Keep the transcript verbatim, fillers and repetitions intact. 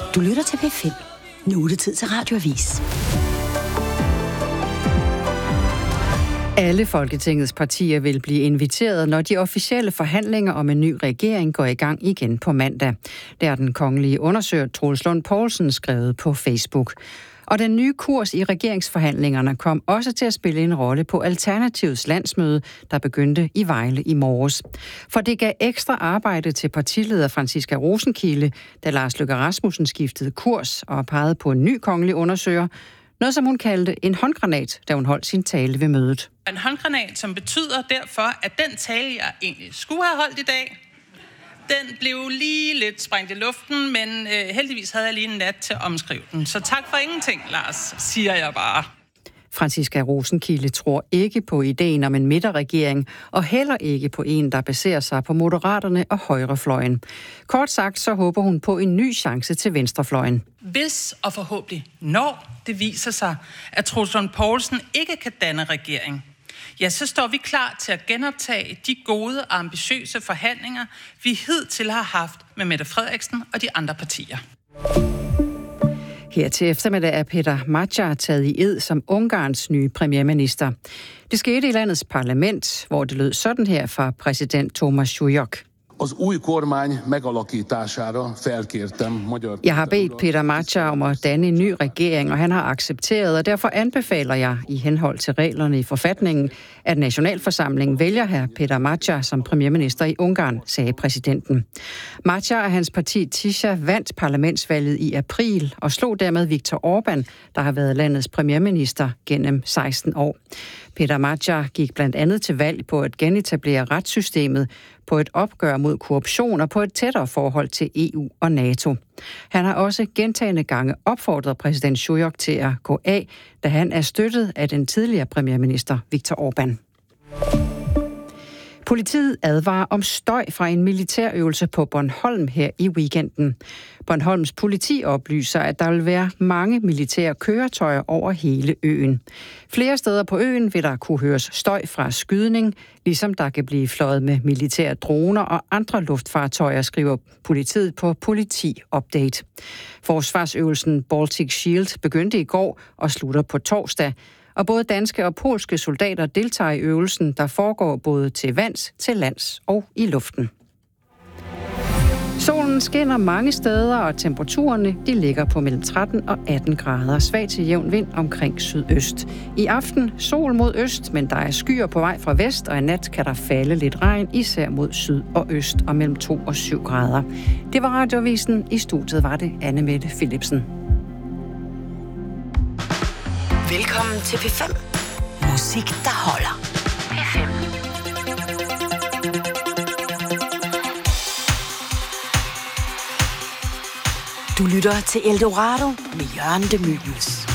Du lytter til P fem. Nu er det tid til Radioavis. Alle Folketingets partier vil blive inviteret, når de officielle forhandlinger om en ny regering går i gang igen på mandag. Det er den kongelige undersøger Troels Lund Poulsen skrevet på Facebook. Og den nye kurs i regeringsforhandlingerne kom også til at spille en rolle på Alternativets landsmøde, der begyndte i Vejle i morges. For det gav ekstra arbejde til partileder Franciska Rosenkilde, da Lars Løkke Rasmussen skiftede kurs og pegede på en ny kongelig undersøger. Noget, som hun kaldte en håndgranat, da hun holdt sin tale ved mødet. En håndgranat, som betyder derfor, at den tale, jeg egentlig skulle have holdt i dag, den blev lige lidt sprængt i luften, men øh, heldigvis havde jeg lige en nat til at omskrive den. Så tak for ingenting, Lars, siger jeg bare. Franciska Rosenkilde tror ikke på ideen om en midterregering, og heller ikke på en, der baserer sig på Moderaterne og højrefløjen. Kort sagt, så håber hun på en ny chance til venstrefløjen. Hvis og forhåbentlig når det viser sig, at Troels Lund Poulsen ikke kan danne regering, ja, så står vi klar til at genoptage de gode og ambitiøse forhandlinger, vi hidtil har haft med Mette Frederiksen og de andre partier. Her til eftermiddag er Peter Magyar taget i ed som Ungarns nye premierminister. Det skete i landets parlament, hvor det lød sådan her fra præsident Thomas Sujok. Jeg har bedt Peter Magyar om at danne en ny regering, og han har accepteret, og derfor anbefaler jeg i henhold til reglerne i forfatningen, at nationalforsamlingen vælger hr. Peter Magyar som premierminister i Ungarn, sagde præsidenten. Magyar og hans parti Tisza vandt parlamentsvalget i april og slog dermed Viktor Orbán, der har været landets premierminister gennem seksten år. Peter Magyar gik blandt andet til valg på at genetablere retssystemet, på et opgør mod korruption og på et tættere forhold til E U og NATO. Han har også gentagne gange opfordret præsident Sujok til at gå af, da han er støttet af den tidligere premierminister Viktor Orbán. Politiet advarer om støj fra en militærøvelse på Bornholm her i weekenden. Bornholms politi oplyser, at der vil være mange militære køretøjer over hele øen. Flere steder på øen vil der kunne høres støj fra skydning, ligesom der kan blive fløjet med militære droner og andre luftfartøjer, skriver politiet på Politi Update. Forsvarsøvelsen Baltic Shield begyndte i går og slutter på torsdag. Og både danske og polske soldater deltager i øvelsen, der foregår både til vands, til lands og i luften. Solen skinner mange steder, og temperaturerne de ligger på mellem tretten og atten grader. Svag til jævn vind omkring sydøst. I aften sol mod øst, men der er skyer på vej fra vest, og i nat kan der falde lidt regn, især mod syd og øst, og mellem to og syv grader. Det var Radioavisen. I studiet var det Anne Mette Philipsen. Velkommen til P fem. Musik, der holder. P fem. Du lytter til Eldorado med Jørgen de Mylius.